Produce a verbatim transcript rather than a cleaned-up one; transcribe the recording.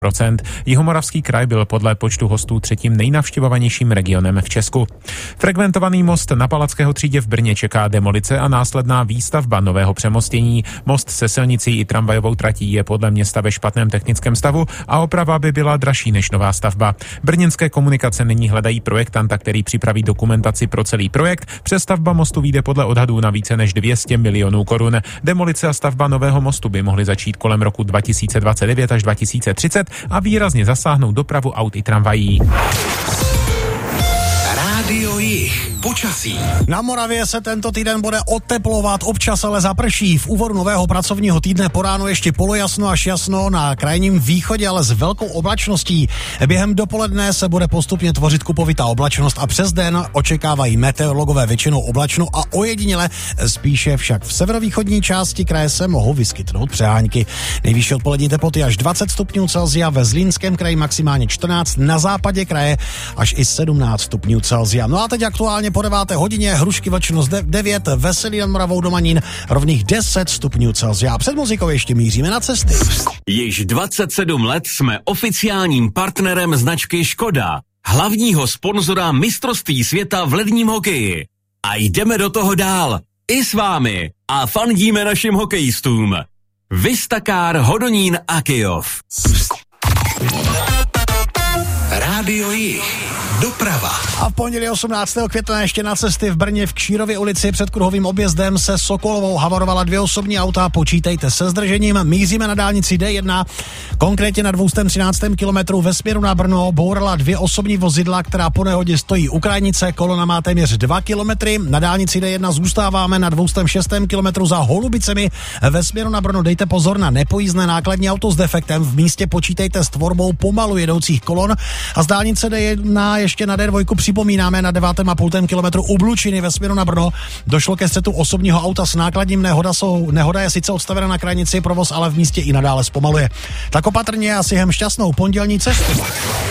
procent. Jihomoravský kraj byl podle počtu hostů třetím nejnavštěvovanějším regionem v Česku. Frekventovaný most na Palackého třídě v Brně čeká demolice a následná výstavba nového přemostění. Most se silnicí i tramvajovou tratí je podle města ve špatném technickém stavu a oprava by byla dražší než nová stavba. Brněnské komunikace nyní hledají projektanta, který připraví dokumentaci pro celý projekt. Přestavba mostu vyjde podle odhadů na více než dvě stě milionů korun. Demolice a stavba nového mostu by mohly začít kolem roku dva tisíce dvacet devět až dva tisíce třicet a výrazně zasáhnout dopravu aut i tramvají. Rádio Jih. Počasí. Na Moravě se tento týden bude oteplovat, občas ale zaprší. V úvodu nového pracovního týdne po ránu ještě polojasno až jasno, na krajním východě ale s velkou oblačností. Během dopoledne se bude postupně tvořit kupovitá oblačnost a přes den očekávají meteorologové většinou oblačno a ojediněle spíše však v severovýchodní části kraje se mohou vyskytnout přehánky. Nejvyšší odpolední teploty až dvacet stupňů Celsia, ve Zlínském kraji maximálně čtrnáct, na západě kraje až i sedmnáct stupňů Celsia. No a teď aktuálně po deváté hodině Hrušky Vlčnost devět, Veselí nad Moravou Domanín rovných deset stupňů Celsia. Před muzikou ještě míříme na cesty. Již dvacet sedm let jsme oficiálním partnerem značky Škoda, hlavního sponzora mistrovství světa v ledním hokeji. A jdeme do toho dál. I s vámi. A fandíme našim hokejistům. Vistakár Hodonín a Kyjov. Rádio Jih. Doprava. A v pondělí osmnáctého května ještě na cesty v Brně v Kšírově ulici před kruhovým objezdem se Sokolovou havarovala dvě osobní auta, počítejte se zdržením. Míříme na dálnici D jedna, konkrétně na dvě stě třináct kilometrů ve směru na Brno bourala dvě osobní vozidla, která po nehodě stojí u krajnice, kolona má téměř dva kilometry. Na dálnici D jedna zůstáváme na dvě stě šest kilometrů za Holubicemi ve směru na Brno. Dejte pozor na nepojízdné nákladní auto s defektem, v místě počítejte s tvorbou pomalu jedoucích kolon a z dálnice D jedna ještě na D dva připomínáme na devátém a půl kilometru u Blučiny ve směru na Brno. Došlo ke střetu osobního auta s nákladním, nehoda, jsou, nehoda je sice odstavena na krajnici, provoz ale v místě i nadále zpomaluje. Tak opatrně a si hem šťastnou pondělní cestu.